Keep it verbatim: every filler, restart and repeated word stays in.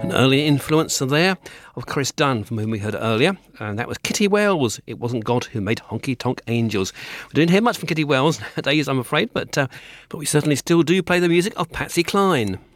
An early influence there of Chris Dunn, from whom we heard earlier, and that was Kitty Wells. It wasn't God who made Honky Tonk Angels. We didn't hear much from Kitty Wells nowadays, I'm afraid, but uh, but we certainly still do play the music of Patsy Cline.